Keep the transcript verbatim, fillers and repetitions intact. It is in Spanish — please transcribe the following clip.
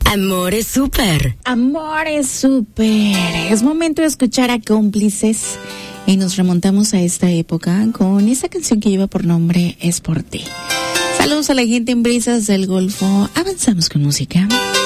Amores Súper. Amores Súper. Es momento de escuchar a Cómplices y nos remontamos a esta época con esta canción que lleva por nombre Es por ti. Saludos a la gente en Brisas del Golfo. Avanzamos con música.